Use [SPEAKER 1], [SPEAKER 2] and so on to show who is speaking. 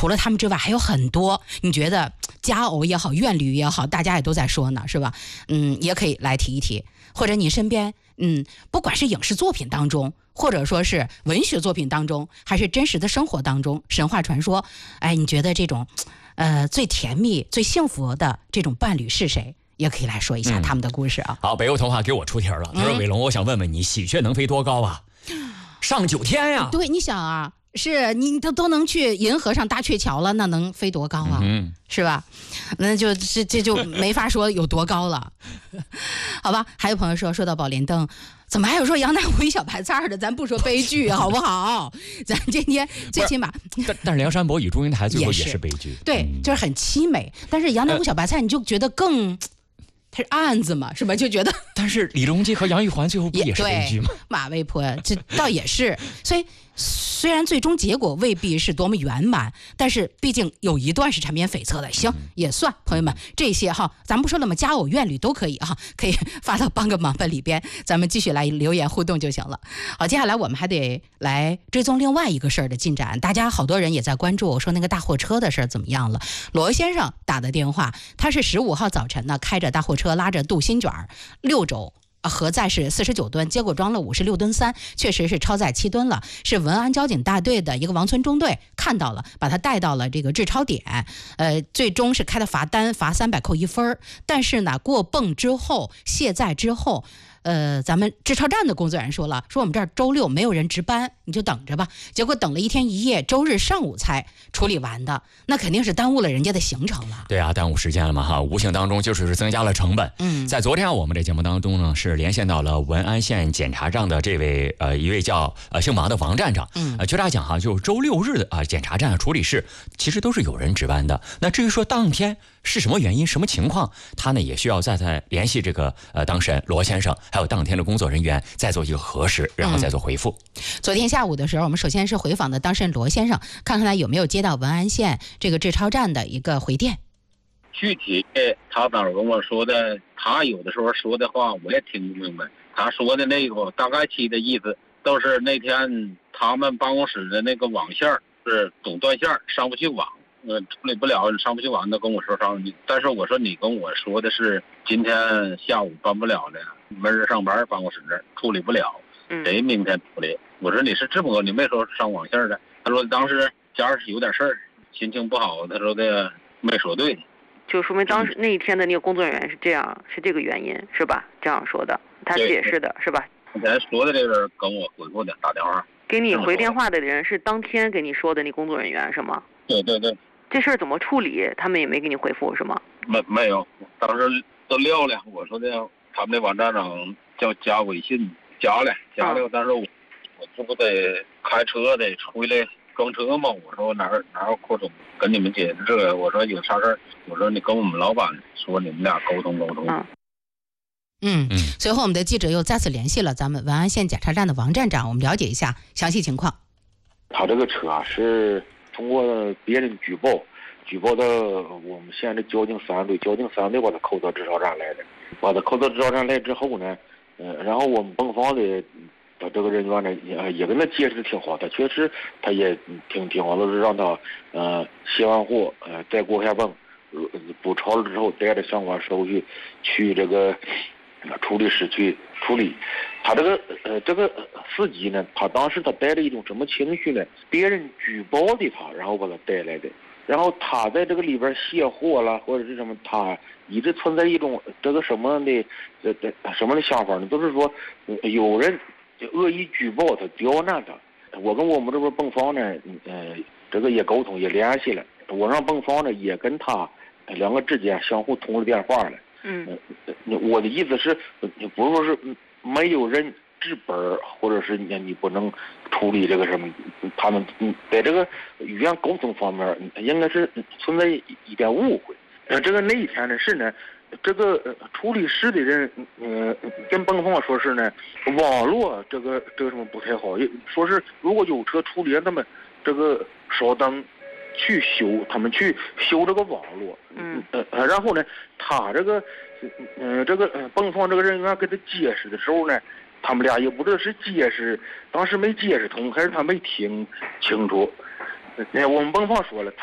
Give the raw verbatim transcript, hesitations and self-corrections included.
[SPEAKER 1] 除了他们之外还有很多，你觉得佳偶也好，怨侣也好，大家也都在说呢，是吧？嗯，也可以来提一提，或者你身边，嗯，不管是影视作品当中，或者说是文学作品当中，还是真实的生活当中，神话传说，哎，你觉得这种，呃，最甜蜜、最幸福的这种伴侣是谁？也可以来说一下他们的故事啊。
[SPEAKER 2] 嗯、好，北欧童话给我出题了，他说：“伟龙，我想问问你，喜鹊能飞多高啊？上九天呀、啊？”
[SPEAKER 1] 对，你想啊。是你都都能去银河上搭鹊桥了，那能飞多高啊？嗯、是吧？那就这这就没法说有多高了，好吧？还有朋友说，说到宝莲灯，怎么还有说杨乃武一小白菜的？咱不说悲剧好不好？咱今天最起码，
[SPEAKER 2] 但但是梁山伯与祝英台最后也是悲剧，
[SPEAKER 1] 对，嗯、就是很凄美。但是杨乃武小白菜，你就觉得更。他是案子嘛，是吧？就觉得，
[SPEAKER 2] 但是李隆基和杨玉环最后不也是悲剧吗？
[SPEAKER 1] 马未坡这倒也是，所以虽然最终结果未必是多么圆满，但是毕竟有一段是缠绵悱恻的，行也算。朋友们，这些哈，咱不说了吗？佳偶怨侣都可以哈，可以发到帮个忙吧里边，咱们继续来留言互动就行了。好，接下来我们还得来追踪另外一个事儿的进展，大家好多人也在关注，说那个大货车的事儿怎么样了？罗先生打的电话，他是十五号早晨呢开着大货车。拉着镀锌卷六轴核载是四十九吨，结果装了五十六吨三，确实是超载七吨了。是文安交警大队的一个王村中队看到了，把他带到了这个治超点，呃，最终是开的罚单，罚三百扣一分。但是呢，过泵之后卸载之后。呃，咱们治超站的工作人员说了，说我们这儿周六没有人值班，你就等着吧。结果等了一天一夜，周日上午才处理完的，那肯定是耽误了人家的行程了。
[SPEAKER 2] 对啊，耽误时间了嘛哈，无形当中就是增加了成本。嗯，在昨天我们这节目当中呢，是连线到了文安县检察站的这位呃一位叫呃姓王的王站长。嗯，呃，据他讲哈，就周六日的啊、呃、检察站处理室其实都是有人值班的。那至于说当天是什么原因、什么情况，他呢也需要再再联系这个呃当事人罗先生。还有当天的工作人员再做一个核实，然后再做回复。
[SPEAKER 1] 嗯、昨天下午的时候，我们首先是回访的当事人罗先生，看看他有没有接到文安县这个治超站的一个回电。
[SPEAKER 3] 具体他当时跟我说的，他有的时候说的话我也听不明白。他说的那个大概其的意思，都是那天他们办公室的那个网线是总断线，上不去网。呃，处理不了，上不去网的跟我说上，但是我说你跟我说的是今天下午办不了的，没人上班，办公室处理不了，得明天处理。我说你是这么个，你没说上网线的。他说当时家是有点事儿，心情不好，他说的没说对，
[SPEAKER 4] 就说明当时那一天的那个工作人员是这样，是这个原因，是吧？这样说的，他解释的是吧？
[SPEAKER 3] 咱说的这个人跟我回复的，打电话
[SPEAKER 4] 给你回电话的人是当天给你说的那工作人员是吗？
[SPEAKER 3] 对对对。
[SPEAKER 4] 这事儿怎么处理？他们也没给你回复是吗？
[SPEAKER 3] 没没有，当时都撂了。我说的，他们那王站长叫加微信，加了加了，但是我我这不得开车得回来装车吗？我说哪儿哪有空总跟你们解释这个？我说有啥事儿？我说你跟我们老板说，你们俩沟通沟通。
[SPEAKER 1] 嗯嗯嗯。随后我们的记者又再次联系了咱们文安县检察站的王站长，我们了解一下详细情况。
[SPEAKER 5] 他这个车啊是。通过别人举报，举报到我们县的交警三队，交警三队把他扣到治超站来的，把他扣到治超站来之后呢，呃，然后我们泵房的他这个人员呢也也跟他解释的挺好，他确实他也挺挺好的，是让他呃卸完货，呃再过下泵，补超了之后带着相关手续去这个处理室去处理。他这个呃这个司机呢，他当时他带着一种什么情绪呢？别人举报的他，然后把他带来的，然后他在这个里边卸货了或者是什么，他一直存在一种这个什么的这这什么的想法呢？就是说有人恶意举报他，刁难他。我跟我们这边泵房呢，呃，这个也沟通也联系了，我让泵房呢也跟他两个之间相互通了电话了。嗯，我的意思是，不是说是没有人治本，或者是你你不能处理这个什么，他们在这个语言沟通方面应该是存在一点误会。呃，这个那一天的事呢，这个处理室的人，呃，跟泵房说是呢，网络这个这个什么不太好，说是如果有车处理，那么这个稍等。去修，他们去修这个网络，嗯呃，然后呢，他这个，嗯、呃，这个泵房这个人员给他解释的时候呢，他们俩也不知道是解释，当时没解释通，还是他没听清楚。呃，我们泵房说了，